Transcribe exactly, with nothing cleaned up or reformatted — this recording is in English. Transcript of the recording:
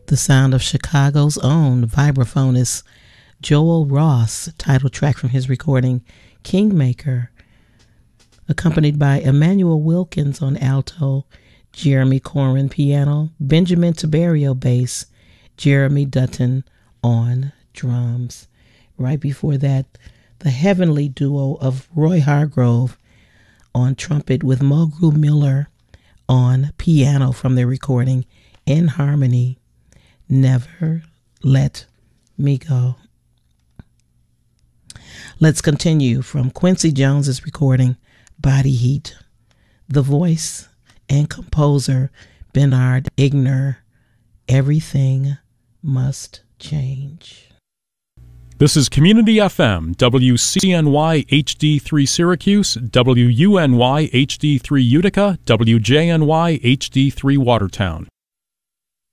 the sound of Chicago's own vibraphonist Joel Ross, title track from his recording Kingmaker, accompanied by Emmanuel Wilkins on alto, Jeremy Corin piano, Benjamin Tiberio bass, Jeremy Dutton on drums. Right before that, the heavenly duo of Roy Hargrove on trumpet with Mulgrew Miller on piano from their recording In Harmony, Never Let Me Go. Let's continue from Quincy Jones's recording Body Heat. The voice and composer Bernard Igner, Everything Must Change. This is Community F M, W C N Y H D three Syracuse, W U N Y H D three Utica, W J N Y H D three Watertown.